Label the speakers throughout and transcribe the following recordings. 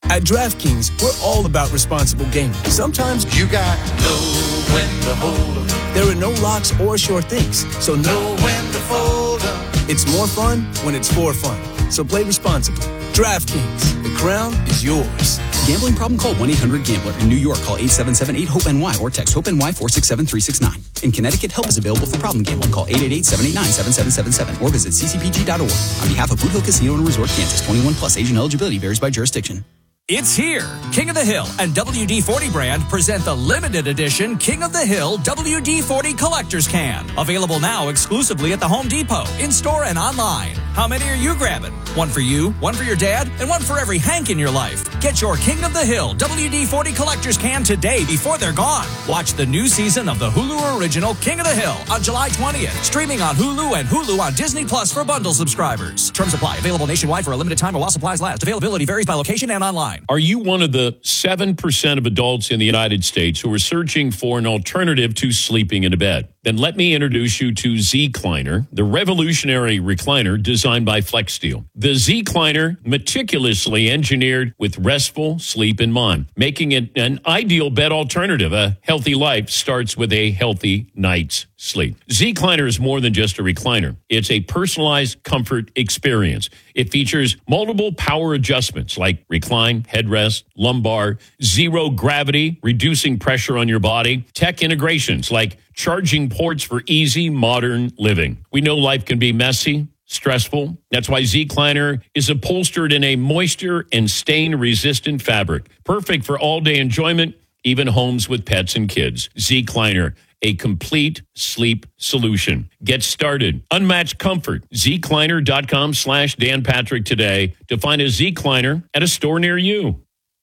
Speaker 1: At DraftKings, we're all about responsible gaming. Sometimes
Speaker 2: you got to know when to hold 'em.
Speaker 1: There are no locks or sure things, so
Speaker 2: know when to fold 'em.
Speaker 1: It's more fun when it's for fun. So play responsibly. DraftKings, the crown is yours.
Speaker 3: Gambling problem? Call 1-800-GAMBLER. In New York, call 877-8-HOPE-NY or text HOPE-NY 467-369. In Connecticut, help is available for problem gambling. Call 888-789-7777 or visit ccpg.org. On behalf of Boot Hill Casino and Resort, Kansas, 21 plus. Age and eligibility varies by jurisdiction.
Speaker 4: It's here. King of the Hill and WD-40 brand present the limited edition King of the Hill WD-40 Collector's Can. Available now exclusively at the Home Depot, in-store and online. How many are you grabbing? One for you, one for your dad, and one for every Hank in your life. Get your King of the Hill WD-40 Collector's Can today before they're gone. Watch the new season of the Hulu original King of the Hill on July 20th. Streaming on Hulu and Hulu on Disney Plus for bundle subscribers. Terms apply. Available nationwide for a limited time while supplies last. Availability varies by location and online.
Speaker 5: Are you one of the 7% of adults in the United States who are searching for an alternative to sleeping in a bed? Then let me introduce you to Zecliner, the revolutionary recliner designed by FlexSteel. The Zecliner, meticulously engineered with restful sleep in mind, making it an ideal bed alternative. A healthy life starts with a healthy night's sleep. Zecliner is more than just a recliner. It's a personalized comfort experience. It features multiple power adjustments like recline, headrest, lumbar, zero gravity, reducing pressure on your body, tech integrations like charging ports for easy modern living. We know life can be messy, stressful. That's why Zecliner is upholstered in a moisture and stain-resistant fabric, perfect for all-day enjoyment, even homes with pets and kids. Zecliner, a complete sleep solution. Get started. Unmatched comfort. Zecliner.com/Dan Patrick today to find a Zecliner at a store near you.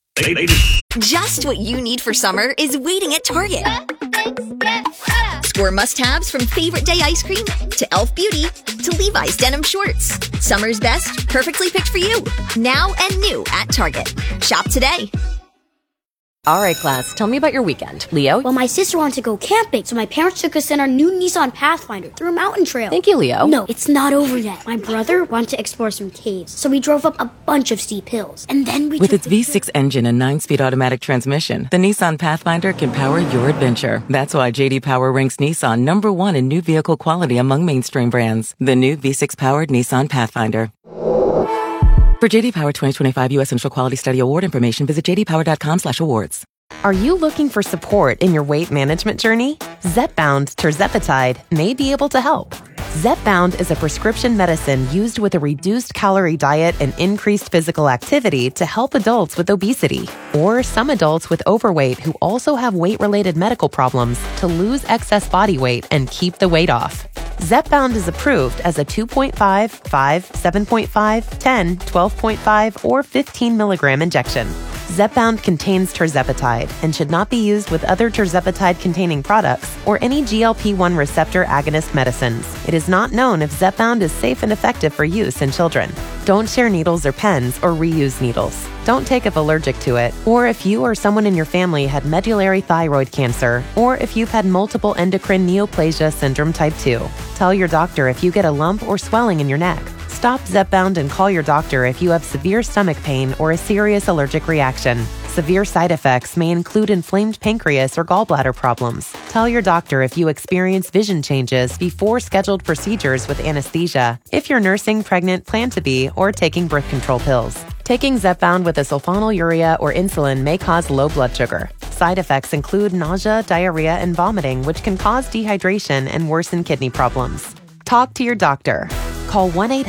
Speaker 6: Just what you need for summer is waiting at Target. Score must-haves from favorite day ice cream to Elf Beauty to Levi's denim shorts. Summer's best, perfectly picked for you. Now and new at Target. Shop today.
Speaker 7: All right, class, tell me about your weekend. Leo?
Speaker 8: Well, my sister wanted to go camping, so my parents took us in our new Nissan Pathfinder through a mountain trail.
Speaker 7: Thank you, Leo.
Speaker 8: No, it's not over yet. My brother wanted to explore some caves, so we drove up a bunch of steep hills. And then
Speaker 9: With its V6 engine and 9-speed automatic transmission, the Nissan Pathfinder can power your adventure. That's why J.D. Power ranks Nissan #1 in new vehicle quality among mainstream brands. The new V6-powered Nissan Pathfinder. For J.D. Power 2025 U.S. Central Quality Study Award information, visit jdpower.com/awards.
Speaker 7: Are you looking for support in your weight management journey? Zepbound tirzepatide may be able to help. Zepbound is a prescription medicine used with a reduced calorie diet and increased physical activity to help adults with obesity or some adults with overweight who also have weight-related medical problems to lose excess body weight and keep the weight off. Zepbound is approved as a 2.5, 5, 7.5, 10, 12.5, or 15 milligram injection. Zepbound contains tirzepatide and should not be used with other tirzepatide-containing products or any GLP-1 receptor agonist medicines. It is not known if Zepbound is safe and effective for use in children. Don't share needles or pens or reuse needles. Don't take if allergic to it, or if you or someone in your family had medullary thyroid cancer, or if you've had multiple endocrine neoplasia syndrome type 2. Tell your doctor if you get a lump or swelling in your neck. Stop Zepbound and call your doctor if you have severe stomach pain or a serious allergic reaction. Severe side effects may include inflamed pancreas or gallbladder problems. Tell your doctor if you experience vision changes before scheduled procedures with anesthesia, if you're nursing, pregnant, plan to be, or taking birth control pills. Taking Zepbound with a sulfonylurea or insulin may cause low blood sugar. Side effects include nausea, diarrhea, and vomiting, which can cause dehydration and worsen kidney problems. Talk to your doctor. Call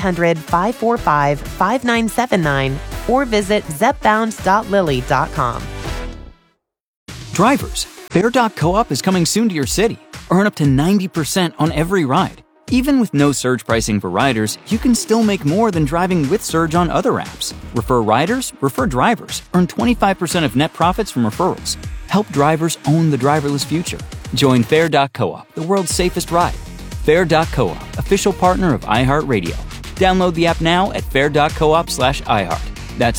Speaker 7: 1-800-545-5979 or visit zepbound.lilly.com.
Speaker 10: Drivers, Fair.coop is coming soon to your city. Earn up to 90% on every ride. Even with no surge pricing for riders, you can still make more than driving with Surge on other apps. Refer riders, refer drivers. Earn 25% of net profits from referrals. Help drivers own the driverless future. Join Fair.coop, the world's safest ride. Fair.coop, official partner of iHeartRadio. Download the app now at fair.coop/iHeart. That's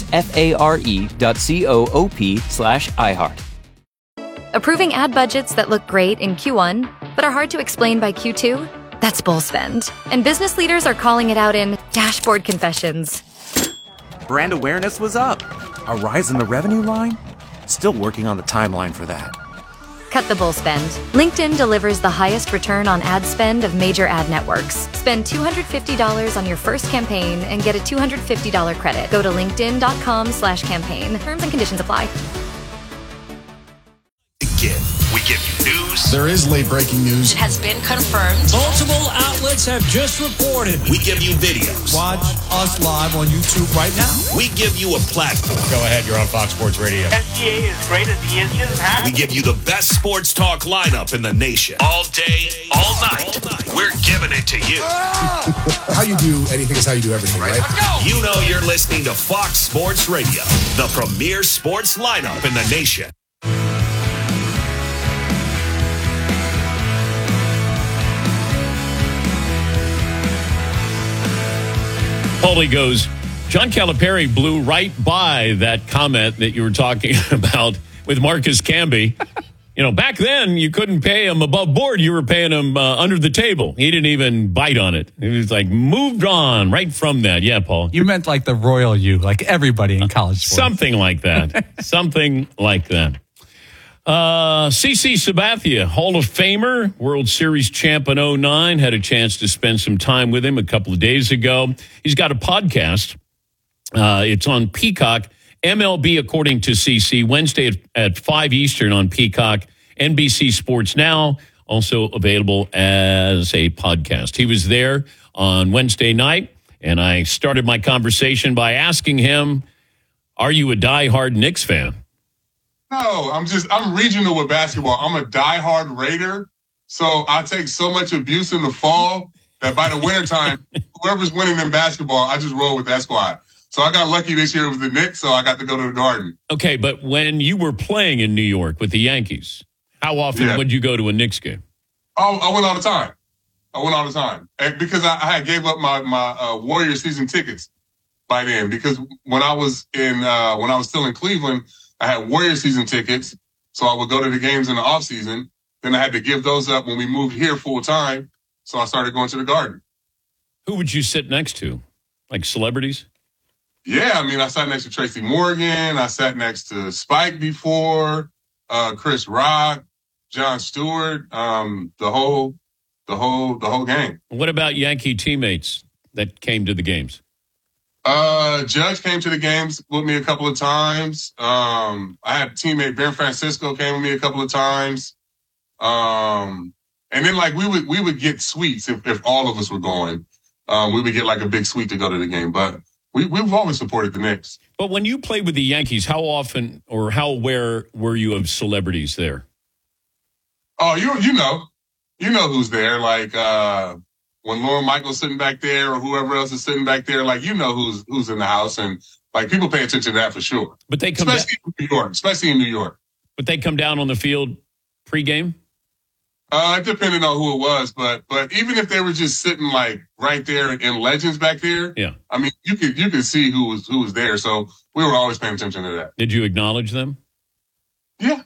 Speaker 10: FARE.coop/iHeart.
Speaker 11: Approving ad budgets that look great in Q1, but are hard to explain by Q2? That's bull spend. And business leaders are calling it out in dashboard confessions.
Speaker 12: Brand awareness was up, A rise in the revenue line? Still working on the timeline for that.
Speaker 11: Cut the bull spend. LinkedIn delivers the highest return on ad spend of major ad networks. Spend $250 on your first campaign and get a $250 credit. Go to linkedin.com/campaign. Terms and conditions apply.
Speaker 13: We give you news.
Speaker 14: There is late breaking news.
Speaker 15: It has been confirmed.
Speaker 16: Multiple outlets have just reported.
Speaker 13: We give you videos.
Speaker 16: Watch us live on YouTube right now.
Speaker 13: We give you a platform.
Speaker 17: Go ahead, you're on Fox Sports Radio.
Speaker 18: SGA is great as he is.
Speaker 13: We give you the best sports talk lineup in the nation. All day, all night. We're giving it to you.
Speaker 14: How you do anything is how you do everything, right?
Speaker 13: Let's go. You know you're listening to Fox Sports Radio, the premier sports lineup in the nation.
Speaker 5: Paulie goes, John Calipari blew right by that comment that you were talking about with Marcus Camby. You know, back then you couldn't pay him above board. You were paying him under the table. He didn't even bite on it. He was like moved on right from that. Yeah, Paul.
Speaker 19: You meant like the royal you, like everybody in college sports.
Speaker 5: Something like that. Something like that. CC Sabathia, Hall of Famer, World Series champ in 2009, had a chance to spend some time with him a couple of days ago. He's got a podcast. It's on Peacock, MLB According to CC, Wednesday at 5 Eastern on Peacock, NBC Sports Now, also available as a podcast. He was there on Wednesday night, and I started my conversation by asking him, are you a diehard Knicks fan?
Speaker 20: No, I'm regional with basketball. I'm a diehard Raider. So I take so much abuse in the fall that by the wintertime, whoever's winning in basketball, I just roll with that squad. So I got lucky this year with the Knicks, so I got to go to the Garden.
Speaker 5: Okay, but when you were playing in New York with the Yankees, how often would you go to a Knicks game?
Speaker 20: Oh, I went all the time. And because I had gave up my Warrior season tickets by then. Because when I was still in Cleveland, I had Warrior season tickets, so I would go to the games in the off season. Then I had to give those up when we moved here full time. So I started going to the Garden.
Speaker 5: Who would you sit next to? Like celebrities?
Speaker 20: Yeah, I mean, I sat next to Tracy Morgan. I sat next to Spike before, Chris Rock, Jon Stewart, the whole gang.
Speaker 5: What about Yankee teammates that came to the games?
Speaker 20: Judge came to the games with me a couple of times. I had a teammate, Ben Francisco, came with me a couple of times. And then like we would get suites if all of us were going. We would get like a big suite to go to the game. But we've always supported the Knicks.
Speaker 5: But when you played with the Yankees, how often or how aware were you of celebrities there?
Speaker 20: Oh, you know who's there. Like when Lauren Michael's sitting back there or whoever else is sitting back there, like you know who's in the house, and like people pay attention to that for sure.
Speaker 5: But they come
Speaker 20: especially in New York.
Speaker 5: But they come down on the field pregame?
Speaker 20: It depended on who it was, but even if they were just sitting like right there in Legends back there,
Speaker 5: yeah.
Speaker 20: I mean you could see who was there. So we were always paying attention to that.
Speaker 5: Did you acknowledge them?
Speaker 20: Yeah.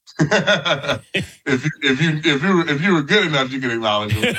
Speaker 20: if you were good enough, you could acknowledge them.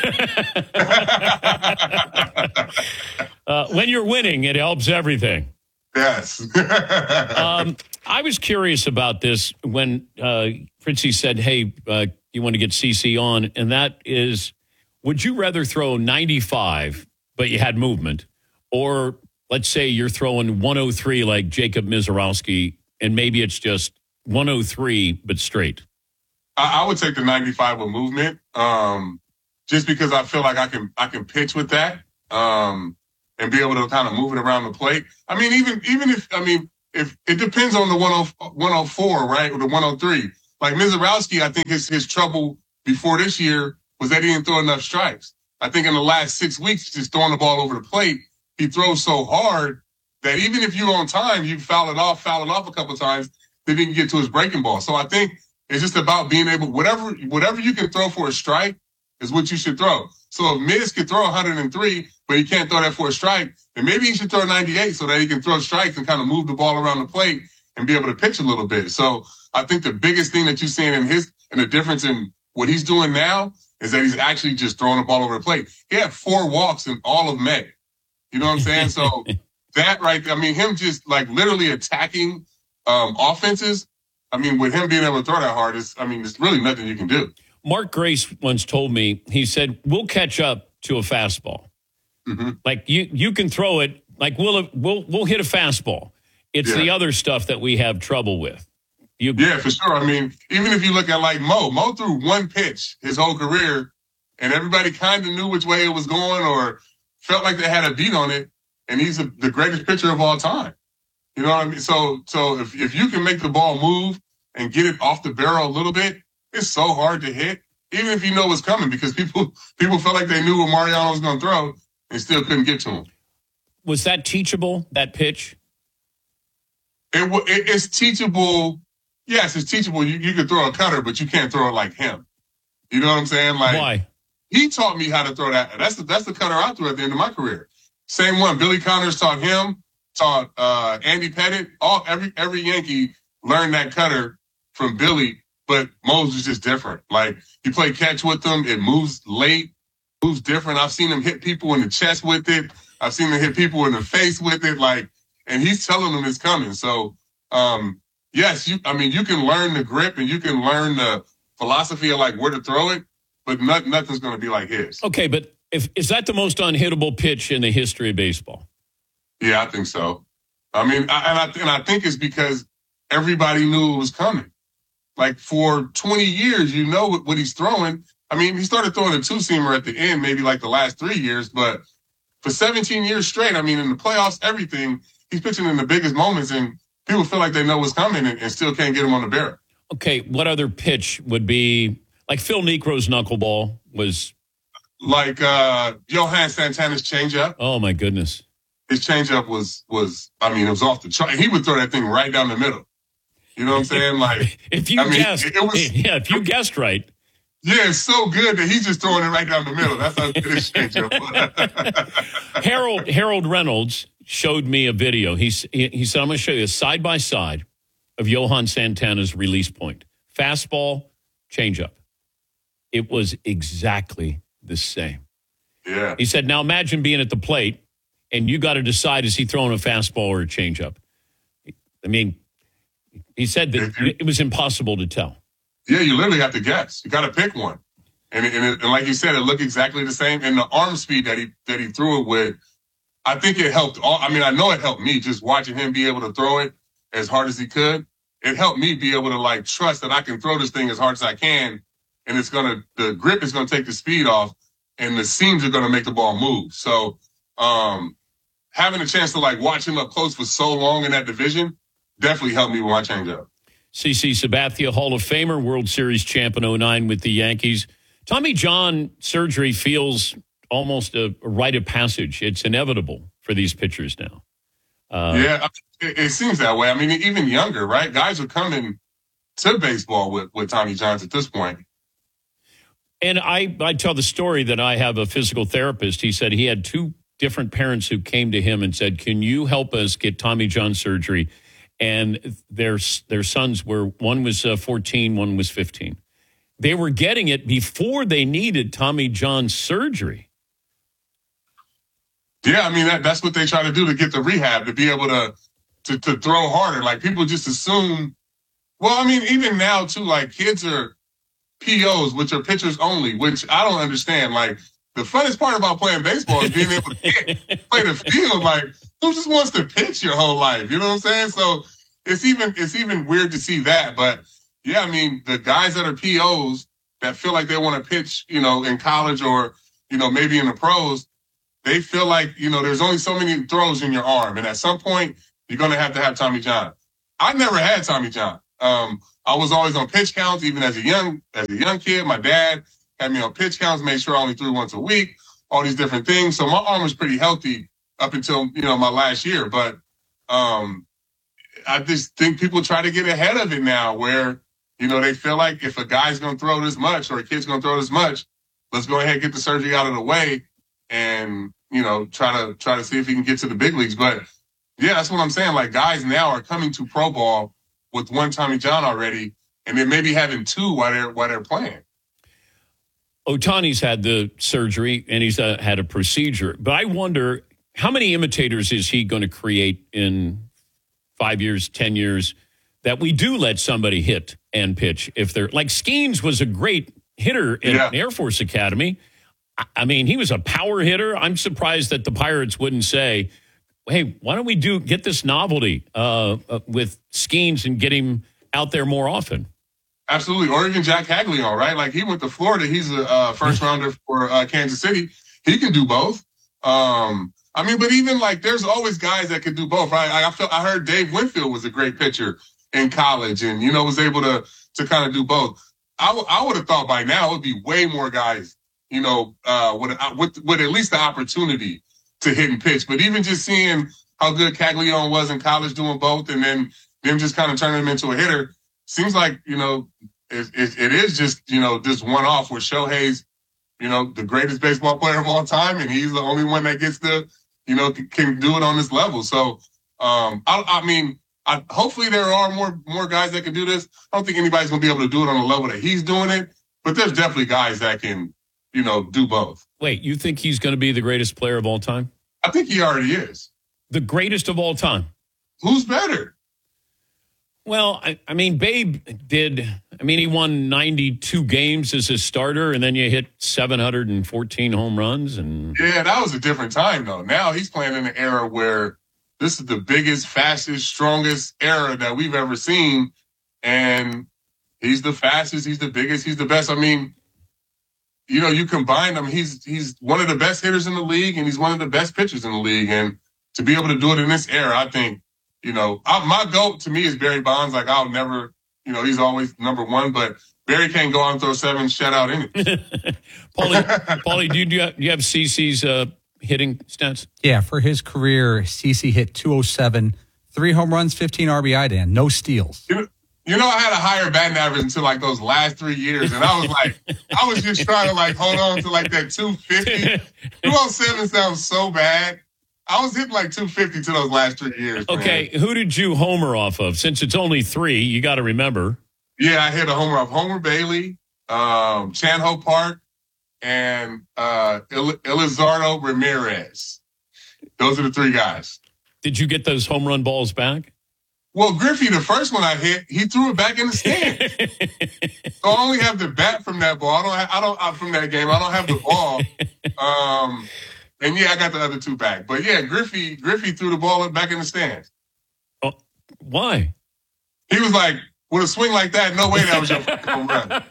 Speaker 5: When you're winning, it helps everything.
Speaker 20: Yes.
Speaker 5: I was curious about this when Fritzy said, hey, you want to get CC on, and that is, would you rather throw 95, but you had movement, or let's say you're throwing 103 like Jacob Mizorowski, and maybe it's just 103, but straight?
Speaker 20: I would take the 95 with movement, just because I feel like I can pitch with that, and be able to kind of move it around the plate. I mean, even if it depends on the 104, right, or the 103. Like Mizorowski, I think his trouble before this year was that he didn't throw enough strikes. I think in the last 6 weeks, just throwing the ball over the plate, he throws so hard that even if you're on time, you foul it off a couple of times, then he can get to his breaking ball. So I think it's just about being able, whatever you can throw for a strike is what you should throw. So if Miz can throw 103, but he can't throw that for a strike, then maybe he should throw 98 so that he can throw strikes and kind of move the ball around the plate and be able to pitch a little bit. So I think the biggest thing that you're seeing and the difference in what he's doing now is that he's actually just throwing the ball over the plate. He had 4 walks in all of May. You know what I'm saying? So that right, I mean, him just like literally attacking offenses, I mean, with him being able to throw that hard, there's really nothing you can do.
Speaker 5: Mark Grace once told me, he said, we'll catch up to a fastball.
Speaker 20: Mm-hmm.
Speaker 5: Like you can throw it, like we'll hit a fastball. It's the other stuff that we have trouble with.
Speaker 20: Yeah, for sure. I mean, even if you look at like Mo threw one pitch his whole career, and everybody kind of knew which way it was going or felt like they had a beat on it, and he's the greatest pitcher of all time. You know what I mean? So if you can make the ball move and get it off the barrel a little bit, it's so hard to hit, even if you know what's coming, because people felt like they knew what Mariano was going to throw and still couldn't get to him.
Speaker 5: Was that teachable, that pitch?
Speaker 20: It's teachable. Yes, it's teachable. You could throw a cutter, but you can't throw it like him. You know what I'm saying? Like,
Speaker 5: why?
Speaker 20: He taught me how to throw that. That's the cutter I threw at the end of my career. Same one. Billy Connors taught him. Taught Andy Pettit. Every Yankee learned that cutter from Billy, but Mo's was just different. Like, you play catch with them, it moves late, moves different. I've seen him hit people in the chest with it. I've seen him hit people in the face with it. Like, and he's telling them it's coming. So, yes, you can learn the grip and you can learn the philosophy of like where to throw it, but nothing's going to be like his.
Speaker 5: Okay, but is that the most unhittable pitch in the history of baseball?
Speaker 20: Yeah, I think so. I mean, I think it's because everybody knew it was coming. Like, for 20 years, you know what he's throwing. I mean, he started throwing a two-seamer at the end, maybe like the last 3 years, but for 17 years straight, I mean, in the playoffs, everything, he's pitching in the biggest moments, and people feel like they know what's coming and still can't get him on the barrel.
Speaker 5: Okay, what other pitch would be, like Phil Niekro's knuckleball was?
Speaker 20: Like Johan Santana's changeup.
Speaker 5: Oh, my goodness.
Speaker 20: His changeup was it was off the chart. He would throw that thing right down the middle. You know what I'm saying? Like,
Speaker 5: if you guessed right.
Speaker 20: Yeah, it's so good that he's just throwing it right down the middle. That's how good his changeup
Speaker 5: was. Harold Reynolds showed me a video. He said, I'm going to show you a side-by-side of Johan Santana's release point. Fastball, changeup. It was exactly the same.
Speaker 20: Yeah.
Speaker 5: He said, now imagine being at the plate, and you got to decide, is he throwing a fastball or a changeup? I mean, he said that it was impossible to tell.
Speaker 20: Yeah, you literally have to guess. You got to pick one. And like you said, it looked exactly the same. And the arm speed that he threw it with, I think it helped. I know it helped me just watching him be able to throw it as hard as he could. It helped me be able to like trust that I can throw this thing as hard as I can. And the grip is going to take the speed off and the seams are going to make the ball move. So, having a chance to like watch him up close for so long in that division definitely helped me with my changeup.
Speaker 5: CC Sabathia, Hall of Famer, World Series champ in 2009 with the Yankees. Tommy John surgery feels almost a rite of passage. It's inevitable for these pitchers now.
Speaker 20: Yeah, it seems that way. I mean, even younger, right? Guys are coming to baseball with Tommy John at this point.
Speaker 5: And I tell the story that I have a physical therapist. He said he had two different parents who came to him and said, can you help us get Tommy John surgery? And their sons were, one was 14, one was 15. They were getting it before they needed Tommy John surgery.
Speaker 20: Yeah, I mean, that's what they try to do to get the rehab, to be able to throw harder. Like, people just assume, well, I mean, even now, too, like, kids are POs, which are pitchers only, which I don't understand. Like, the funnest part about playing baseball is being able to play the field. Like, who just wants to pitch your whole life? You know what I'm saying? So it's even weird to see that. But yeah, I mean, the guys that are POs that feel like they want to pitch, in college or, maybe in the pros, they feel like, there's only so many throws in your arm. And at some point, you're going to have Tommy John. I never had Tommy John. I was always on pitch counts, even as a young kid. My dad had me on pitch counts, made sure I only threw once a week, all these different things. So my arm was pretty healthy up until, my last year. But I just think people try to get ahead of it now where, they feel like if a guy's going to throw this much or a kid's going to throw this much, let's go ahead and get the surgery out of the way and, try to see if he can get to the big leagues. But yeah, that's what I'm saying. Like, guys now are coming to pro ball with one Tommy John already, and they may be having two while they're playing.
Speaker 5: Ohtani's had the surgery, and he's had a procedure. But I wonder, how many imitators is he going to create in 5 years, 10 years? that we do let somebody hit and pitch if they're like Skeens was a great hitter in Air Force Academy. I mean, he was a power hitter. I'm surprised that the Pirates wouldn't say, hey, why don't we get this novelty with Skeens and get him out there more often?
Speaker 20: Absolutely. Or even Jack Caglione, right? Like, he went to Florida. He's a first rounder for Kansas City. He can do both. I mean, but even like, there's always guys that can do both, right? I heard Dave Winfield was a great pitcher in college and, was able to kind of do both. I would have thought by now it would be way more guys, with at least the opportunity to hit and pitch. But even just seeing how good Caglione was in college doing both and then them just kind of turning him into a hitter, seems like, it is just, this one-off where Shohei's, the greatest baseball player of all time, and he's the only one that gets to, can do it on this level. So, hopefully there are more guys that can do this. I don't think anybody's going to be able to do it on the level that he's doing it, but there's definitely guys that can, do both.
Speaker 5: Wait, you think he's going to be the greatest player of all time?
Speaker 20: I think he already is.
Speaker 5: The greatest of all time?
Speaker 20: Who's better?
Speaker 5: Well, I mean, Babe he won 92 games as a starter, and then you hit 714 home runs.
Speaker 20: Yeah, that was a different time, though. Now he's playing in an era where this is the biggest, fastest, strongest era that we've ever seen. And he's the fastest, he's the biggest, he's the best. I mean, you combine them, he's one of the best hitters in the league, and he's one of the best pitchers in the league. And to be able to do it in this era, I think, my GOAT to me is Barry Bonds. Like, I'll never, he's always number one, but Barry can't go out and throw 7 shutout innings.
Speaker 5: Paulie, do you have CeCe's hitting stats?
Speaker 19: Yeah, for his career, CeCe hit 207, 3 home runs, 15 RBI, Dan, no steals.
Speaker 20: I had a higher batting average until like those last 3 years, and I was like, I was just trying to like hold on to like that 250. 207 sounds so bad. I was hitting like 250 to those last 3 years.
Speaker 5: Okay, man. Who did you homer off of? Since it's only 3, you got to remember.
Speaker 20: Yeah, I hit a homer off Homer Bailey, Chan Ho Park, and Elizardo Ramirez. Those are the 3 guys.
Speaker 5: Did you get those home run balls back?
Speaker 20: Well, Griffey, the first one I hit, he threw it back in the stand. So I only have the bat from that ball. From that game. I don't have the ball. And yeah, I got the other 2 back. But yeah, Griffey threw the ball back in the stands.
Speaker 5: Oh, why?
Speaker 20: He was like, with a swing like that, no way that was your home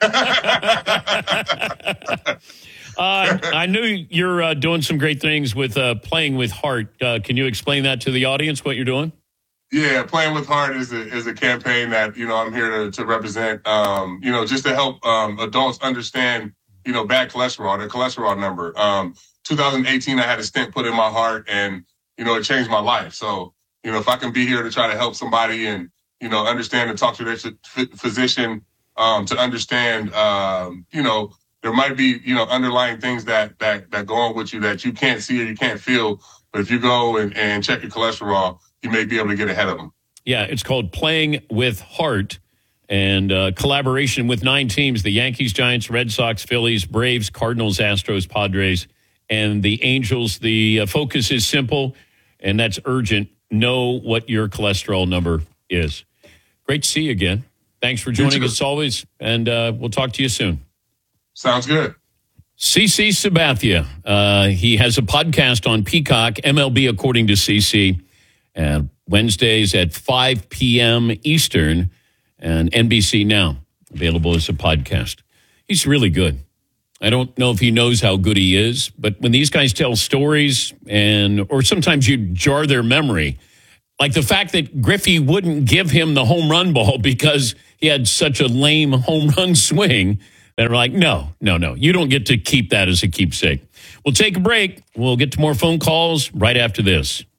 Speaker 20: run.
Speaker 5: I knew you're doing some great things with Playing with Heart. Can you explain that to the audience, what you're doing?
Speaker 20: Yeah, Playing with Heart is a campaign that, I'm here to represent, just to help adults understand, bad cholesterol, their cholesterol number. 2018, I had a stent put in my heart, and, it changed my life. So, if I can be here to try to help somebody and, understand and talk to their physician to understand, there might be, underlying things that go on with you that you can't see or you can't feel. But if you go and check your cholesterol, you may be able to get ahead of them.
Speaker 5: Yeah, it's called Playing with Heart, and collaboration with 9 teams, the Yankees, Giants, Red Sox, Phillies, Braves, Cardinals, Astros, Padres, and the Angels. The focus is simple, and that's urgent. Know what your cholesterol number is. Great to see you again. Thanks for joining us always, and we'll talk to you soon.
Speaker 20: Sounds good.
Speaker 5: CeCe Sabathia. He has a podcast on Peacock, MLB According to CeCe, and Wednesdays at 5 p.m. Eastern, and NBC Now, available as a podcast. He's really good. I don't know if he knows how good he is, but when these guys tell stories or sometimes you jar their memory, like the fact that Griffey wouldn't give him the home run ball because he had such a lame home run swing, that are like, no, you don't get to keep that as a keepsake. We'll take a break. We'll get to more phone calls right after this.